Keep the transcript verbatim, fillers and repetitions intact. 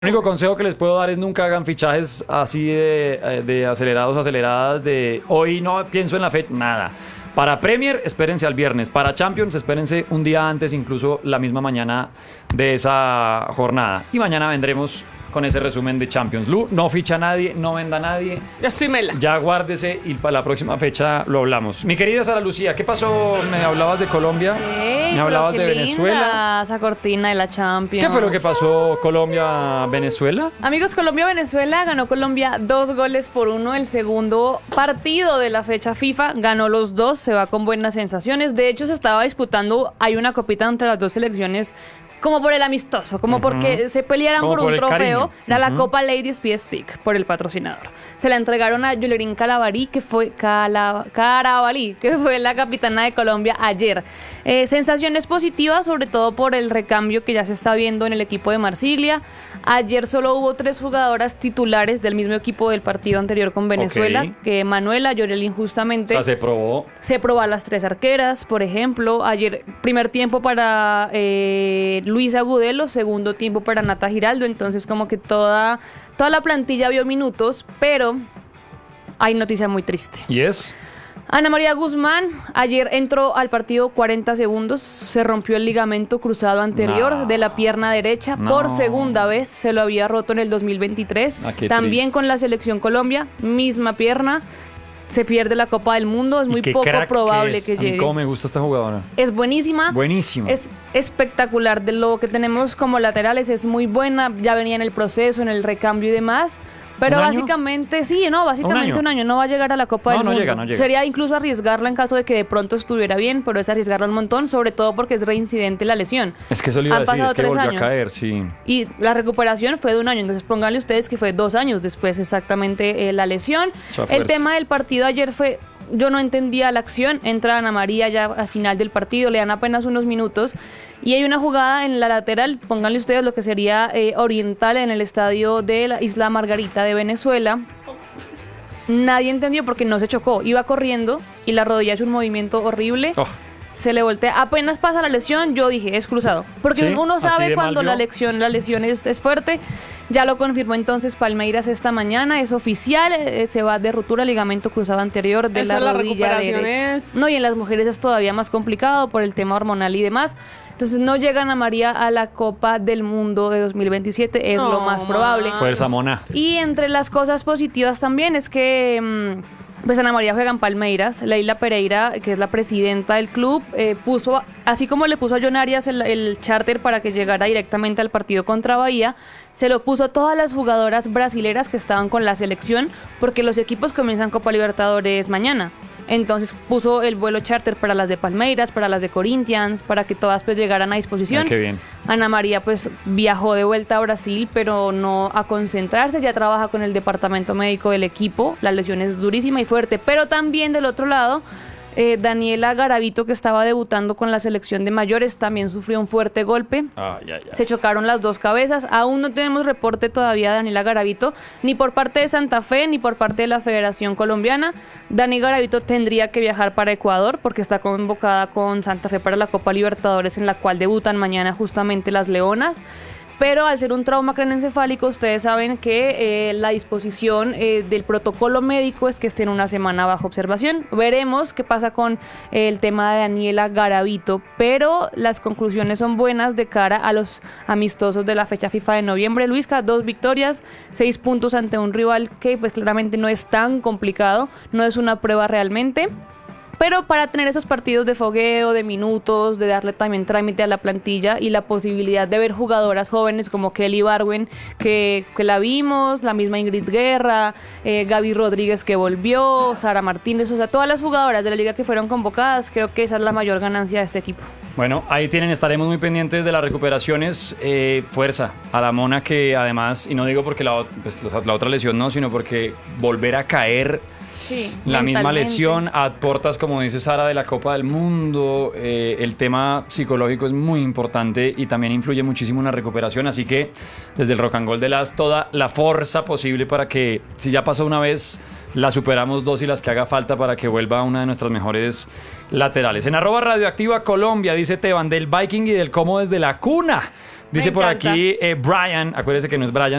El único consejo que les puedo dar es nunca hagan fichajes así de, de acelerados, aceleradas, de hoy no pienso en la fecha, nada. Para Premier, espérense al viernes. Para Champions, espérense un día antes, incluso la misma mañana de esa jornada. Y mañana vendremos con ese resumen de Champions. Lu, no ficha a nadie, no venda a nadie. Ya estoy mela. Ya guárdese y para la próxima fecha lo hablamos. Mi querida Sara Lucía, ¿qué pasó? Me hablabas de Colombia, Ey, me hablabas de linda Venezuela. esa cortina de la Champions. ¿Qué fue lo que pasó Colombia-Venezuela? Amigos, Colombia-Venezuela ganó Colombia dos goles por uno. El segundo partido de la fecha FIFA ganó los dos, se va con buenas sensaciones. De hecho, se estaba disputando, hay una copita entre las dos selecciones como por el amistoso, como uh-huh. porque se pelearan como por, por un trofeo. Cariño. Era uh-huh. la Copa Lady Speed Stick por el patrocinador. Se la entregaron a Yulerín Calabarí, que fue Cala, Carabalí, que fue la capitana de Colombia ayer. Eh, sensaciones positivas, sobre todo por el recambio que ya se está viendo en el equipo de Marsiglia. Ayer solo hubo tres jugadoras titulares del mismo equipo del partido anterior con Venezuela, okay. que Manuela, Yorelín justamente. O sea, se probó. Se probó a las tres arqueras, por ejemplo. Ayer, primer tiempo para eh, Luisa Agudelo, segundo tiempo para Nata Giraldo. Entonces, como que toda, toda la plantilla vio minutos, pero hay noticia muy triste. ¿Y es? Ana María Guzmán ayer entró al partido cuarenta segundos, se rompió el ligamento cruzado anterior no, de la pierna derecha, no. por segunda vez, se lo había roto en el dos mil veintitrés, ah, también triste. Con la selección Colombia, misma pierna, se pierde la Copa del Mundo, es muy poco probable que, que llegue. ¿Cómo me gusta esta jugadora? Es buenísima. Buenísima. Es espectacular, de lo que tenemos como laterales es muy buena, ya venía en el proceso, en el recambio y demás. Pero básicamente, sí, no, básicamente un año? un año no va a llegar a la Copa no, del no Mundo. Llega, no llega. Sería incluso arriesgarla en caso de que de pronto estuviera bien, pero es arriesgarla un montón, sobre todo porque es reincidente la lesión. Es que eso le iba Han a decir, pasado es que tres volvió años. a caer, sí. Y la recuperación fue de un año, entonces pónganle ustedes que fue dos años después exactamente eh, la lesión. El tema del partido ayer fue, yo no entendía la acción, entra Ana María ya al final del partido, le dan apenas unos minutos. Y hay una jugada en la lateral, pónganle ustedes lo que sería eh, oriental en el estadio de la Isla Margarita de Venezuela. Nadie entendió porque no se chocó, iba corriendo y la rodilla es un movimiento horrible. Oh. Se le voltea, apenas pasa la lesión, yo dije, es cruzado. Porque ¿sí? Uno sabe cuando la lesión, la lesión es, es fuerte. Ya lo confirmó entonces Palmeiras esta mañana, es oficial, eh, se va de rotura ligamento cruzado anterior de Eso la rodilla derecha. Es... No, y en las mujeres es todavía más complicado por el tema hormonal y demás. Entonces no llegan a María a la Copa del Mundo de dos mil veintisiete, es no, lo más probable. Fuerza, mona. Y entre las cosas positivas también es que mmm, pues Ana María juega en Palmeiras. Leila Pereira, que es la presidenta del club, eh, puso, así como le puso a John Arias el, el charter para que llegara directamente al partido contra Bahía, se lo puso a todas las jugadoras brasileras que estaban con la selección, porque los equipos comienzan Copa Libertadores mañana. Entonces puso el vuelo charter para las de Palmeiras, para las de Corinthians, para que todas pues llegaran a disposición. Ay, qué bien. Ana María pues viajó de vuelta a Brasil, pero no a concentrarse, ya trabaja con el departamento médico del equipo, la lesión es durísima y fuerte, pero también del otro lado, eh, Daniela Garavito, que estaba debutando con la selección de mayores, también sufrió un fuerte golpe. Ah, ya, ya. Se chocaron las dos cabezas. Aún no tenemos reporte todavía de Daniela Garavito, ni por parte de Santa Fe, ni por parte de la Federación Colombiana. Dani Garavito tendría que viajar para Ecuador, porque está convocada con Santa Fe para la Copa Libertadores, en la cual debutan mañana justamente las Leonas. Pero al ser un trauma craneoencefálico, ustedes saben que eh, la disposición eh, del protocolo médico es que estén una semana bajo observación. Veremos qué pasa con eh, el tema de Daniela Garavito, pero las conclusiones son buenas de cara a los amistosos de la fecha FIFA de noviembre. Luisca, dos victorias, seis puntos ante un rival que pues claramente no es tan complicado, no es una prueba realmente. Pero para tener esos partidos de fogueo, de minutos, de darle también trámite a la plantilla y la posibilidad de ver jugadoras jóvenes como Kelly Barwen, que, que la vimos, la misma Ingrid Guerra, eh, Gaby Rodríguez que volvió, Sara Martínez, o sea, todas las jugadoras de la liga que fueron convocadas, creo que esa es la mayor ganancia de este equipo. Bueno, ahí tienen, estaremos muy pendientes de las recuperaciones. Eh, fuerza a la mona, que además, y no digo porque la, pues, la otra lesión no, sino porque volver a caer... Sí, la misma lesión, a portas, como dice Sara, de la Copa del Mundo. Eh, el tema psicológico es muy importante y también influye muchísimo en la recuperación, así que desde el Rock and Roll de las toda la fuerza posible para que, si ya pasó una vez, la superamos dos y las que haga falta para que vuelva una de nuestras mejores laterales. En arroba Radioactiva Colombia, dice Teban, del Viking y del cómo desde la cuna Dice Me por encanta. aquí eh, Brian, acuérdese que no es Brian,